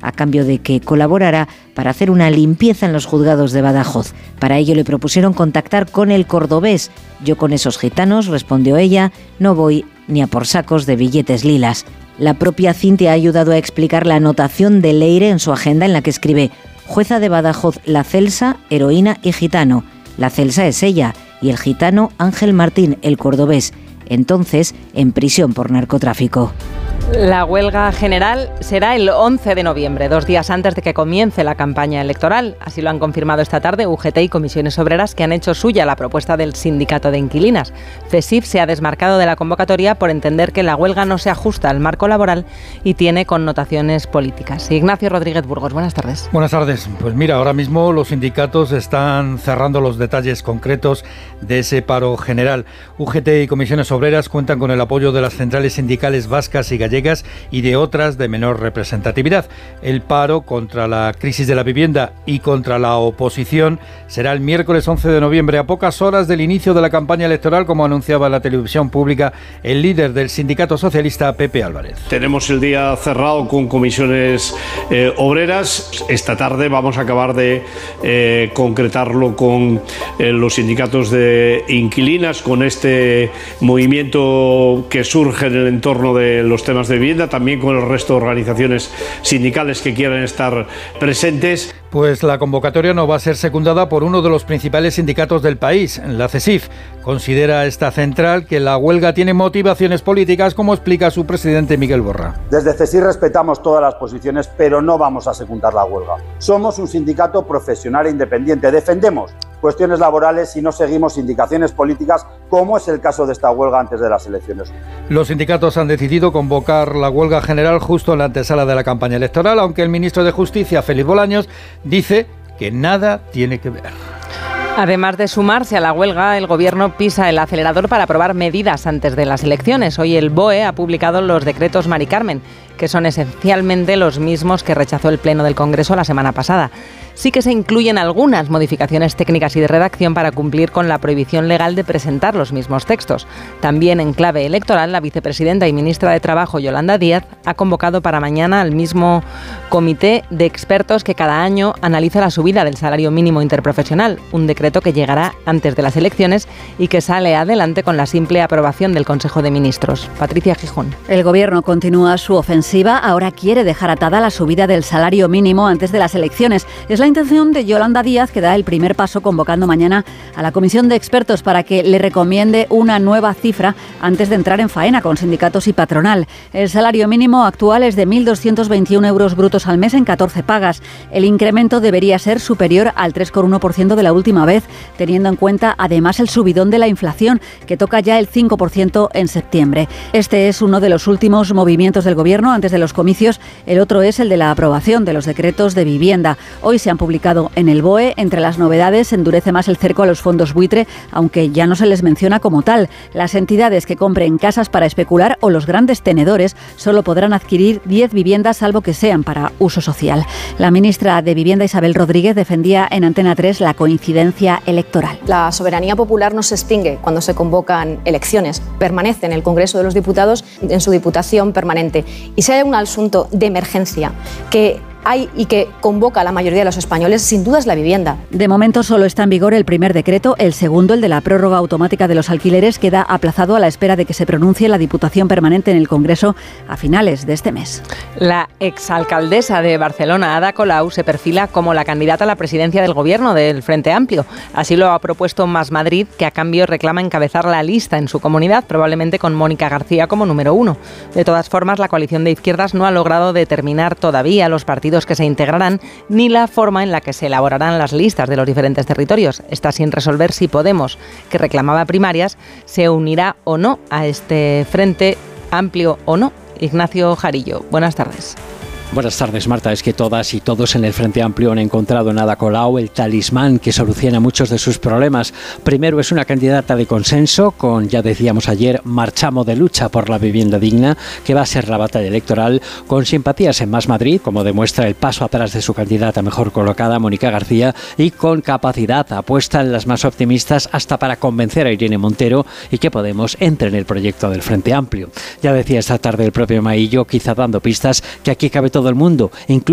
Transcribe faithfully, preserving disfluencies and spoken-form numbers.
a cambio de que colaborara para hacer una limpieza en los juzgados de Badajoz. Para ello le propusieron contactar con el Cordobés. Yo con esos gitanos, respondió ella, no voy ni a por sacos de billetes lilas. La propia Cintia ha ayudado a explicar la anotación de Leire en su agenda en la que escribe: jueza de Badajoz, La Celsa, heroína y gitano. La Celsa es ella y el gitano Ángel Martín, el cordobés, entonces en prisión por narcotráfico. La huelga general será el once de noviembre, dos días antes de que comience la campaña electoral. Así lo han confirmado esta tarde U G T y comisiones obreras, que han hecho suya la propuesta del sindicato de inquilinas. CESIF se ha desmarcado de la convocatoria por entender que la huelga no se ajusta al marco laboral y tiene connotaciones políticas. Ignacio Rodríguez Burgos, buenas tardes. Buenas tardes. Pues mira, ahora mismo los sindicatos están cerrando los detalles concretos de ese paro general. U G T y comisiones obreras cuentan con el apoyo de las centrales sindicales vascas y gallegas y de otras de menor representatividad. El paro contra la crisis de la vivienda y contra la oposición será el miércoles once de noviembre, a pocas horas del inicio de la campaña electoral, como anunciaba en la televisión pública el líder del sindicato socialista, Pepe Álvarez. Tenemos el día cerrado con comisiones eh, obreras. Esta tarde vamos a acabar de eh, concretarlo con eh, los sindicatos de inquilinas, con este movimiento que surge en el entorno de los temas de vivienda, también con el resto de organizaciones sindicales que quieran estar presentes. Pues la convocatoria no va a ser secundada por uno de los principales sindicatos del país, la CESIF. Considera esta central que la huelga tiene motivaciones políticas, como explica su presidente Miguel Borra. Desde CESIF respetamos todas las posiciones, pero no vamos a secundar la huelga. Somos un sindicato profesional e independiente. Defendemos cuestiones laborales y no seguimos indicaciones políticas, como es el caso de esta huelga antes de las elecciones. Los sindicatos han decidido convocar la huelga general justo en la antesala de la campaña electoral, aunque el ministro de Justicia, Félix Bolaños, dice que nada tiene que ver. Además de sumarse a la huelga, el Gobierno pisa el acelerador para aprobar medidas antes de las elecciones. Hoy el B O E ha publicado los decretos Mari Carmen, que son esencialmente los mismos que rechazó el Pleno del Congreso la semana pasada. Sí que se incluyen algunas modificaciones técnicas y de redacción para cumplir con la prohibición legal de presentar los mismos textos. También en clave electoral, la vicepresidenta y ministra de Trabajo, Yolanda Díaz, ha convocado para mañana al mismo comité de expertos que cada año analiza la subida del salario mínimo interprofesional, un decreto que llegará antes de las elecciones y que sale adelante con la simple aprobación del Consejo de Ministros. Patricia Gijón. El Gobierno continúa su ofensiva. Ahora quiere dejar atada la subida del salario mínimo antes de las elecciones. Es la intención de Yolanda Díaz, que da el primer paso convocando mañana a la comisión de expertos para que le recomiende una nueva cifra antes de entrar en faena con sindicatos y patronal. El salario mínimo actual es de mil doscientos veintiuno euros brutos al mes en catorce pagas. El incremento debería ser superior al tres coma uno por ciento de la última vez, teniendo en cuenta además el subidón de la inflación, que toca ya el cinco por ciento en septiembre. Este es uno de los últimos movimientos del Gobierno antes de los comicios. El otro es el de la aprobación de los decretos de vivienda. Hoy se han publicado en el B O E. Entre las novedades, endurece más el cerco a los fondos buitre, aunque ya no se les menciona como tal. Las entidades que compren casas para especular o los grandes tenedores solo podrán adquirir diez viviendas, salvo que sean para uso social. La ministra de Vivienda, Isabel Rodríguez, defendía en Antena tres la coincidencia electoral. La soberanía popular no se extingue cuando se convocan elecciones. Permanece en el Congreso de los Diputados, en su Diputación permanente. Y si hay un asunto de emergencia que hay y que convoca a la mayoría de los españoles, sin duda es la vivienda. De momento solo está en vigor el primer decreto. El segundo, el de la prórroga automática de los alquileres, queda aplazado a la espera de que se pronuncie la Diputación permanente en el Congreso a finales de este mes. La exalcaldesa de Barcelona, Ada Colau, se perfila como la candidata a la presidencia del Gobierno del Frente Amplio. Así lo ha propuesto Más Madrid, que a cambio reclama encabezar la lista en su comunidad, probablemente con Mónica García como número uno. De todas formas, la coalición de izquierdas no ha logrado determinar todavía los partidos que se integrarán ni la forma en la que se elaborarán las listas de los diferentes territorios. Está sin resolver si Podemos, que reclamaba primarias, se unirá o no a este Frente Amplio o no. Ignacio Jarillo, buenas tardes. Buenas tardes, Marta. Es que todas y todos en el Frente Amplio han encontrado en Ada Colau el talismán que soluciona muchos de sus problemas. Primero, es una candidata de consenso con, ya decíamos ayer, marchamo de lucha por la vivienda digna, que va a ser la batalla electoral, con simpatías en Más Madrid, como demuestra el paso atrás de su candidata mejor colocada, Mónica García, y con capacidad, apuesta en las más optimistas hasta para convencer a Irene Montero y que Podemos entre en el proyecto del Frente Amplio. Ya decía esta tarde el propio Maillo, quizá dando pistas, que aquí cabe todo el mundo, incluso